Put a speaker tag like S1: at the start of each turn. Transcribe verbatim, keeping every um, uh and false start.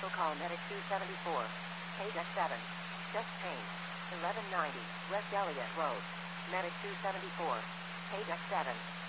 S1: Vehicle call Medic two seventy-four. Page X seven. Chest pain. eleven ninety. West Elliott Road. Medic two seventy-four. Page X seven.